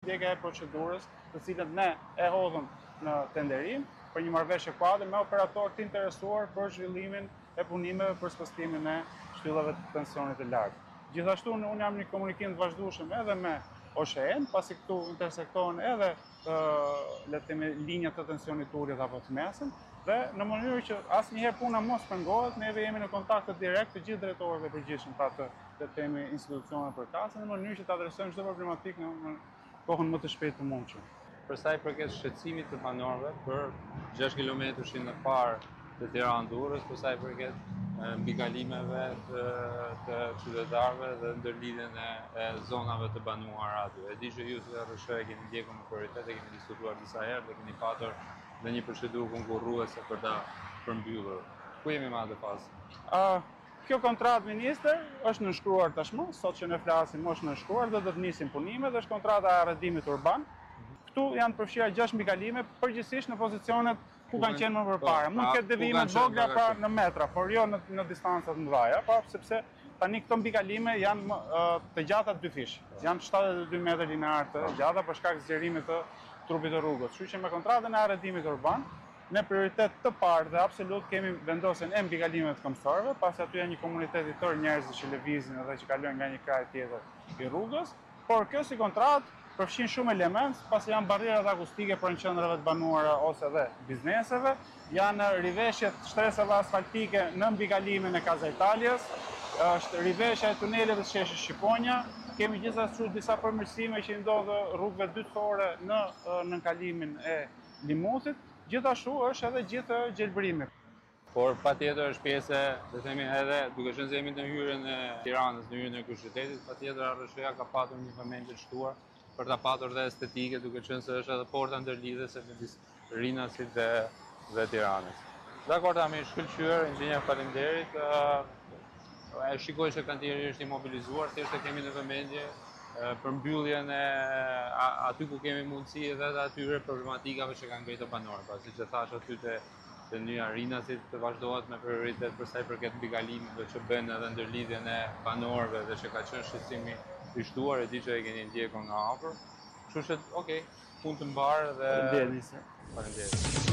ndjekja e procedurës, të cilët ne e hodhëm në tenderim për një marrëveshje kuadër me operator të interesuar për zhvillimin e punimeve për spëstimin e shtyllave të tensionit të lartë. Gjithashtu unë jam një komunikim të vazhdueshëm edhe me OSHE-n, pasi këtu intersektohen edhe le të themi linjat të tensionit urit apo të mesëm, dhe në mënyrë që asnjëherë puna mos pengohet, neve jemi në kontakt direkt të gjithë drejtorëve e përgjithshëm pra të themi institucione përkatëse, në mënyrë që të adresojmë çdo problematikë në kohën më të shpejtë të mundshme. Për sa i përket shqetësimit të banorëve për 6 kilometrin e parë të Tiranë-Durrës, për sa i përket mbikalimeve të qytetarëve dhe ndërlidhjen e zonave të banuara aty. E di që ju si RSH e keni ndjekur me prioritet, e keni diskutuar disa herë dhe keni patur dhe një procedurë konkurruese për ta përmbyllur. Ku jemi me atë pas? Kjo kontratë ministër është nënshkruar tashmë, sot që ne flasim është nënshkruar dhe do të nisin punimet, është kontrata e arrendimit urban. Këtu janë përfshira 6 mbikalime, përgjithsisht në pozicionet ku kanë qenë më përpara. Mund të ketë devijime të vogla pra në metra, por jo në distanca të mëdha, sepse tani këto mbikalime janë të gjata 2 fish. Janë 72 metra linear të gjata për shkak zgjerimit të trupit të rrugës. Kështu që me kontratën e arrendimit urban, ne prioritet të parë dhe absolut kemi vendosjen e mbikalimet këmbësorëve, pasi aty janë një komunitet i tërë njerëzish që lëvizin edhe që kalojnë nga një kraj tjetër i rrugës, por kjo si kontratë përfshin shumë elementë, pasi janë barrierat akustike për në qendrave të banuara ose dhe bizneseve, janë riveshjet shtresave asfaltike në mbikalimin e Kaza Italias, është riveshja e tuneleve të sheshit Shqiponja, kemi gjithashtu disa përmirësime që ndodhe rrugëve dytësore në nënkalimin e Limutit, gjithashtu është edhe gjithë gjelbërimi. Por patjetër është pjesë, le të themi edhe, duke qenë se jemi në hyrjen e Tiranës, në hyrjen e kryeqytetit, patjetër RSH-ja ka patur një vëmendje të shtuar për ta patur dhe estetike, duke qenë se është edhe porta ndërlidhëse midis Rinasit dhe Tiranës. Dakor, tani shkëlqyer, inxhinier, faleminderit. E shikoj që kantiri është i mobilizuar, thjesht e kemi në vëmendje për mbylljen e aty ku kemi mundësi edhe atyre problematikave që kanë ngritur banorët. Pra siç e thash aty te nyja Rinasit të vazhdohet me prioritet për sa i përket mbikalimeve që bën edhe ndërlidhjen e banorëve dhe që ka qenë shqetësimi i shtuar, e di që e keni ndjekur nga afër. Kështu që, punë të mbarë dhe... Faleminderit. Faleminderit.